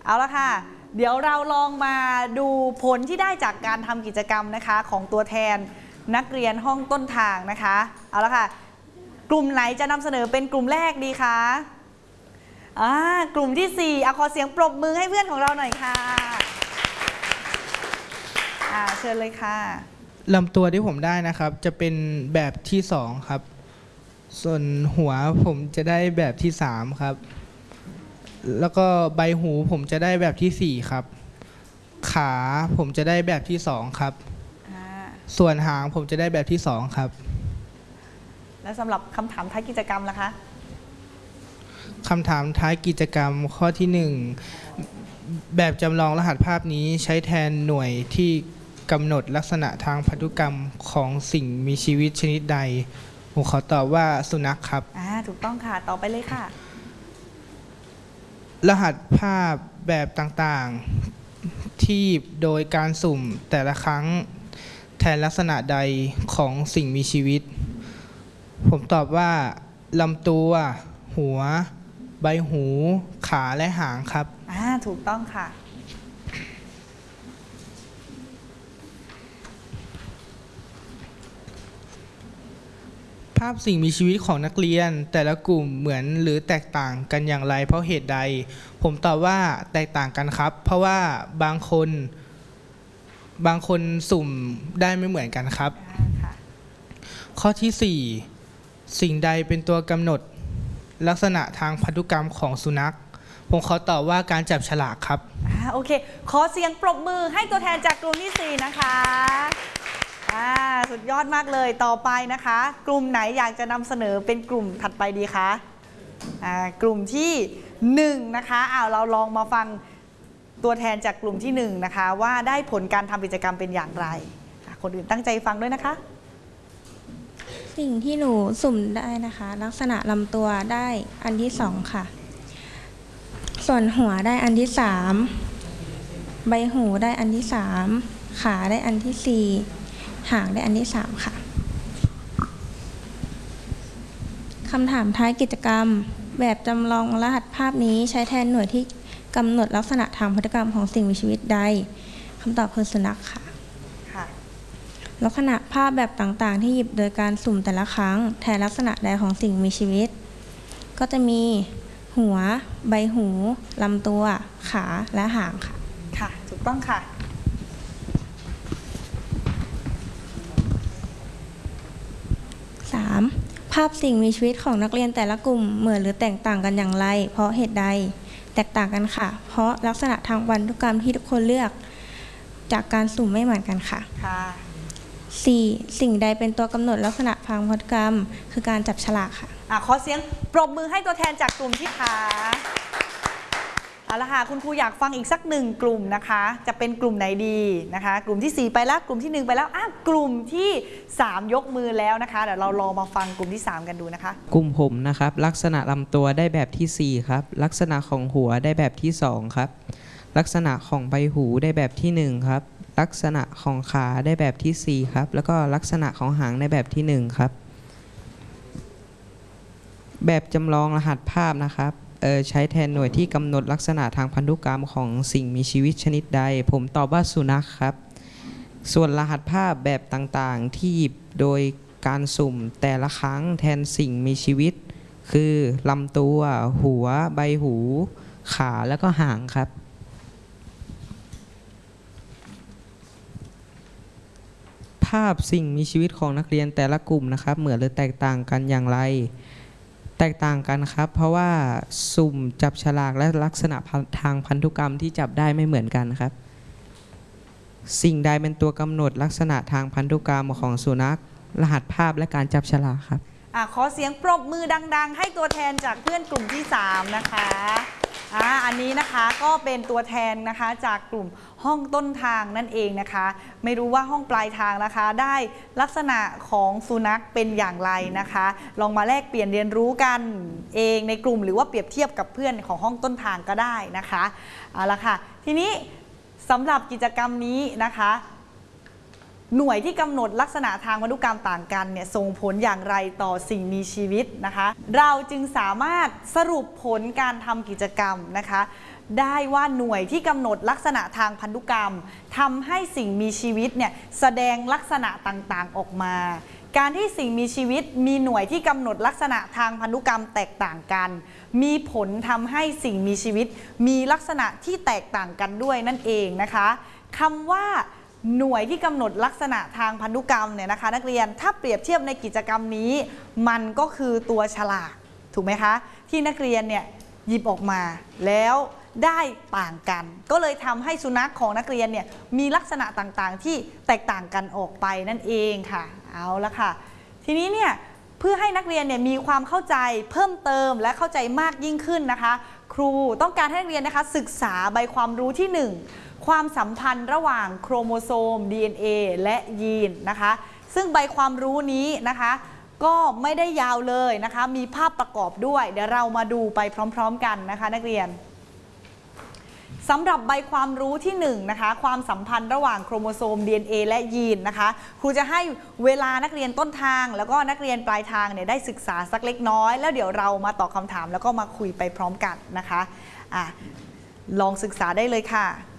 เอาละค่ะเดี๋ยวเราลองมาดูผลที่ได้จากการทำกิจกรรมนะคะของตัวแทนนักเรียนห้องต้นทางนะคะเอาละค่ะกลุ่มไหนจะนำเสนอเป็นกลุ่มแรกดีคะกลุ่มที่4ขอเสียงปรบมือให้เพื่อนของเราหน่อยค่ะเชิญเลยค่ะลำตัวที่ผมได้นะครับจะเป็นแบบที่2ครับส่วนหัวผมจะได้แบบที่3ครับแล้วก็ใบหูผมจะได้แบบที่4ครับขาผมจะได้แบบที่2ครับส่วนหางผมจะได้แบบที่2ครับแล้วสำหรับคำถามท้ายกิจกรรมล่ะคะคำถามท้ายกิจกรรมข้อที่1แบบจำลองรหัสภาพนี้ใช้แทนหน่วยที่กำหนดลักษณะทางพันธุกรรมของสิ่งมีชีวิตชนิดใดผมขอตอบว่าสุนัขครับถูกต้องค่ะต่อไปเลยค่ะรหัสภาพแบบต่างๆที่โดยการสุ่มแต่ละครั้งแทนลักษณะใดของสิ่งมีชีวิตผมตอบว่าลำตัวหัวใบหูขาและหางครับถูกต้องค่ะภาพสิ่งมีชีวิตของนักเรียนแต่ละกลุ่มเหมือนหรือแตกต่างกันอย่างไรเพราะเหตุใดผมตอบว่าแตกต่างกันครับเพราะว่าบางคนสุ่มได้ไม่เหมือนกันครับข้อที่4สิ่งใดเป็นตัวกำหนดลักษณะทางพันธุกรรมของสุนัขผมขอตอบว่าการจับฉลากครับโอเคขอเสียงปรบมือให้ตัวแทนจากกลุ่มที่4นะคะสุดยอดมากเลยต่อไปนะคะกลุ่มไหนอยากจะนำเสนอเป็นกลุ่มถัดไปดีคะกลุ่มที่1นะคะเราลองมาฟังตัวแทนจากกลุ่มที่1นะคะว่าได้ผลการทำกิจกรรมเป็นอย่างไรคนอื่นตั้งใจฟังด้วยนะคะสิ่งที่หนูสุ่มได้นะคะลักษณะลำตัวได้อันที่2ค่ะส่วนหัวได้อันที่3ใบหูได้อันที่3ขาได้อันที่4หางได้อันที่3ค่ะคำถามท้ายกิจกรรมแบบจำลองรหัสภาพนี้ใช้แทนหน่วยที่กำหนดลักษณะทางพันธุกรรมของสิ่งมีชีวิตใดคำตอบคือสุนัขค่ะลักษณะภาพแบบต่างๆที่หยิบโดยการสุ่มแต่ละครั้งแทนลักษณะใดของสิ่งมีชีวิตก็จะมีหัวใบหูลำตัวขาและหางค่ะถูกต้องค่ะภาพสิ่งมีชีวิตของนักเรียนแต่ละกลุ่มเหมือนหรือแตกต่างกันอย่างไรเพราะเหตุใดแตกต่างกันค่ะเพราะลักษณะทางพันธุกรรมที่ทุกคนเลือกจากการสุ่มไม่เหมือนกันค่ะ4สิ่งใดเป็นตัวกำหนดลักษณะทางพันธุกรรมคือการจับฉลากค่ะขอเสียงปรบมือให้ตัวแทนจากกลุ่มที่ค่ะเอาละค่ะคุณครูอยากฟังอีกสัก1กลุ่มนะคะจะเป็นกลุ่มไหนดีนะคะกลุ่มที่4ไปแล้วกลุ่มที่1ไปแล้วกลุ่มที่3ยกมือแล้วนะคะเดี๋ยวเราลองมาฟังกลุ่มที่3กันดูนะคะกลุ่มผมนะครับลักษณะลำตัวได้แบบที่4ครับลักษณะของหัวได้แบบที่2ครับลักษณะของใบหูได้แบบที่1ครับลักษณะของขาได้แบบที่4ครับแล้วก็ลักษณะของหางได้แบบที่1ครับแบบจำลองรหัสภาพนะครับใช้แทนหน่วยที่กำหนดลักษณะทางพันธุกรรมของสิ่งมีชีวิตชนิดใดผมตอบว่าสุนัขครับส่วนรหัสภาพแบบต่างๆที่โดยการสุ่มแต่ละครั้งแทนสิ่งมีชีวิตคือลำตัวหัวใบหูขาแล้วก็หางครับภาพสิ่งมีชีวิตของนักเรียนแต่ละกลุ่มนะครับเหมือนหรือแตกต่างกันอย่างไรแตกต่างกันครับเพราะว่าสุ่มจับฉลากและลักษณะทางพันธุกรรมที่จับได้ไม่เหมือนกันครับสิ่งใดเป็นตัวกำหนดลักษณะทางพันธุกรรมของสุนัขรหัสภาพและการจับฉลากครับขอเสียงปรบมือดังๆให้ตัวแทนจากเพื่อนกลุ่มที่3นะคะอันนี้นะคะก็เป็นตัวแทนนะคะจากกลุ่มห้องต้นทางนั่นเองนะคะไม่รู้ว่าห้องปลายทางนะคะได้ลักษณะของสุนัขเป็นอย่างไรนะคะลองมาแลกเปลี่ยนเรียนรู้กันเองในกลุ่มหรือว่าเปรียบเทียบกับเพื่อนของห้องต้นทางก็ได้นะคะเอาละค่ะทีนี้สำหรับกิจกรรมนี้นะคะหน่วยที่กำหนดลักษณะทางพันธุกรรมต่างกันเนี่ยส่งผลอย่างไรต่อสิ่งมีชีวิตนะคะเราจึงสามารถสรุปผลการทำกิจกรรมนะคะได้ว่าหน่วยที่กำหนดลักษณะทางพันธุกรรมทำให้สิ่งมีชีวิตเนี่ยแสดงลักษณะต่างๆออกมาการที่สิ่งมีชีวิตมีหน่วยที่กำหนดลักษณะทางพันธุกรรมแตกต่างกันมีผลทำให้สิ่งมีชีวิตมีลักษณะที่แตกต่างกันด้วยนั่นเองนะคะคำว่าหน่วยที่กำหนดลักษณะทางพันธุกรรมเนี่ยนะคะนักเรียนถ้าเปรียบเทียบในกิจกรรมนี้มันก็คือตัวฉลากถูกไหมคะที่นักเรียนเนี่ยหยิบออกมาแล้วได้ต่างกันก็เลยทำให้สุนัขของนักเรียนเนี่ยมีลักษณะต่างๆที่แตกต่างกันออกไปนั่นเองค่ะเอาละค่ะทีนี้เนี่ยเพื่อให้นักเรียนเนี่ยมีความเข้าใจเพิ่มเติมและเข้าใจมากยิ่งขึ้นนะคะครูต้องการให้นักเรียนนะคะศึกษาใบความรู้ที่ 1ความสัมพันธ์ระหว่างโครโมโซม DNA และยีนนะคะซึ่งใบความรู้นี้นะคะก็ไม่ได้ยาวเลยนะคะมีภาพประกอบด้วยเดี๋ยวเรามาดูไปพร้อมๆกันนะคะนักเรียนสำหรับใบความรู้ที่1นะคะความสัมพันธ์ระหว่างโครโมโซม DNA และยีนนะคะครูจะให้เวลานักเรียนต้นทางแล้วก็นักเรียนปลายทางเนี่ยได้ศึกษาสักเล็กน้อยแล้วเดี๋ยวเรามาตอบคำถามแล้วก็มาคุยไปพร้อมกันนะคะลองศึกษาได้เลยค่ะ